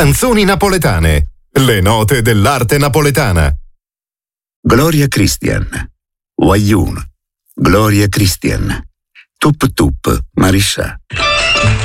Canzoni napoletane. Le note dell'arte napoletana. Gloria Christian. Wayun. Gloria Christian. Tup Tup Mariscià.